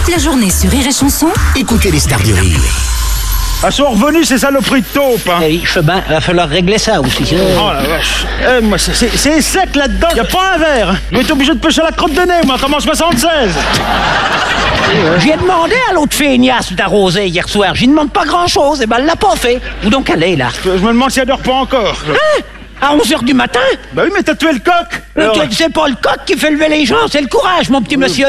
Toute la journée sur Rire et Chanson, Écoutez les stars du rire. Elles sont revenues ces saloperies de taupe, hein. Oui, Chebin, va falloir régler ça aussi. Oh la vache. Moi, c'est sec là-dedans. Y a pas un verre. Je vais être obligé de pêcher à la crotte de nez, moi, comme en 76. J'ai demandé à l'autre feignasse d'arroser hier soir. J'y demande pas grand-chose, et ben elle l'a pas fait. Où donc elle est, là? Je me demande si elle dort pas encore. Hein? À 11h du matin? Bah oui, mais t'as tué le coq. Alors... C'est pas le coq qui fait lever les gens, c'est le courage, mon petit monsieur.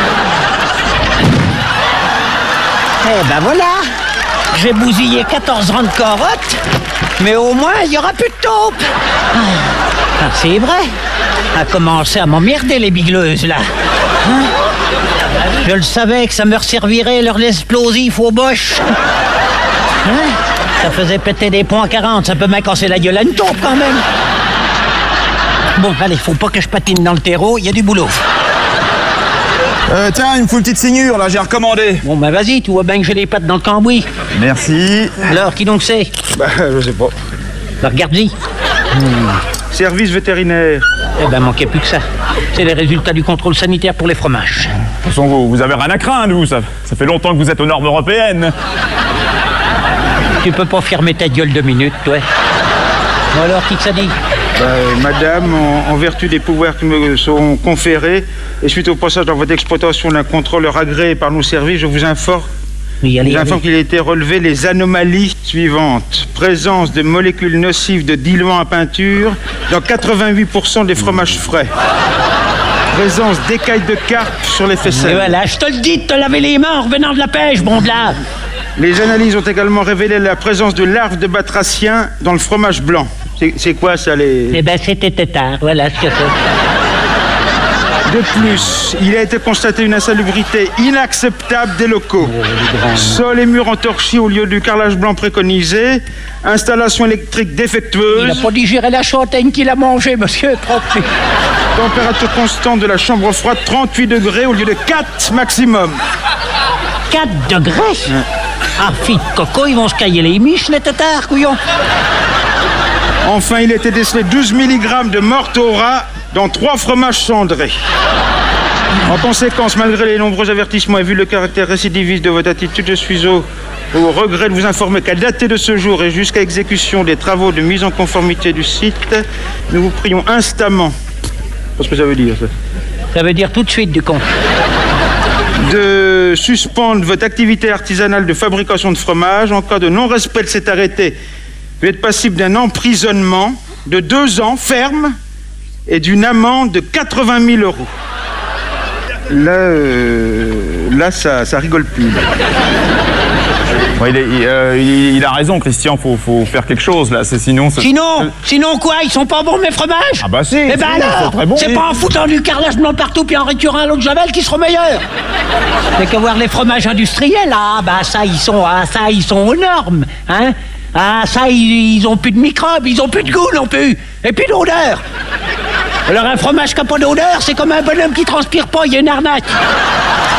Eh ben voilà. J'ai bousillé 14 rangs de carottes, mais au moins, il y aura plus de taupe. Ah, c'est vrai. A commencé à m'emmerder, les bigleuses, là. Hein? Je le savais que ça me resservirait leur l'explosif au boche. Hein? Ça faisait péter des points 40, ça peut bien casser la gueule à une taupe, quand même. Bon, allez, faut pas que je patine dans le terreau, il y a du boulot. Tiens, il me faut une petite signure, là, j'ai recommandé. Bon, ben vas-y, tu vois bien que j'ai les pattes dans le cambouis. Merci. Alors, qui donc c'est? Bah, je sais pas. Ben, regarde-y. Service vétérinaire. Eh ben, manquait plus que ça. C'est les résultats du contrôle sanitaire pour les fromages. De toute façon, vous avez rien à craindre, vous. Ça fait longtemps que vous êtes aux normes européennes. Tu peux pas fermer ta gueule 2 minutes, toi. Bon alors, qui que ça dit? Madame, en vertu des pouvoirs qui me sont conférés, et suite au passage dans votre exploitation d'un contrôleur agréé par nos services, je vous informe Oui, allez, qu'il a été relevé les anomalies suivantes. Présence de molécules nocives de diluant à peinture dans 88% des fromages frais. Présence d'écailles de carpe sur les Et faisselles. voilà, je te le dis de te laver les mains en revenant de la pêche, bon de là. Les analyses ont également révélé la présence de larves de batracien dans le fromage blanc. C'est quoi ça, les... Eh ben, c'était tétard, voilà ce que c'est. De plus, il a été constaté une insalubrité inacceptable des locaux. Sol et murs entorchis au lieu du carrelage blanc préconisé. Installation électrique défectueuse. Il a pas digéré la châtaigne qu'il a mangée, monsieur, propre. Température constante de la chambre froide, 38 degrés au lieu de 4 maximum. 4 degrés? Ah, fille de coco, ils vont se cailler les miches, les tétards, couillons. Enfin, il a été décelé 12 mg de morte au rat dans 3 fromages cendrés. En conséquence, malgré les nombreux avertissements et vu le caractère récidiviste de votre attitude, je suis au regret de vous informer qu'à dater de ce jour et jusqu'à exécution des travaux de mise en conformité du site, nous vous prions instamment, qu'est-ce que ça veut dire, ça? Ça veut dire tout de suite, du con. De suspendre votre activité artisanale de fabrication de fromage. En cas de non-respect de cet arrêté, vous êtes passible d'un emprisonnement de 2 ans ferme et d'une amende de 80 000 €. Là, ça rigole plus. Là. Ouais, il a raison, Christian, faut faire quelque chose, là. Sinon quoi? Ils sont pas bons, mes fromages? Ah bah si. Eh ben alors, très bon, c'est pas en foutant du carrelage blanc partout puis en récurant à l'eau de Javel qui seront meilleurs. Mais qu'à voir les fromages industriels, ça, ils sont aux normes, hein? Ah, ça, ils ont plus de microbes, ils ont plus de goût non plus, et puis d'odeur. Alors un fromage qui n'a pas d'odeur, c'est comme un bonhomme qui transpire pas, il y a une arnaque.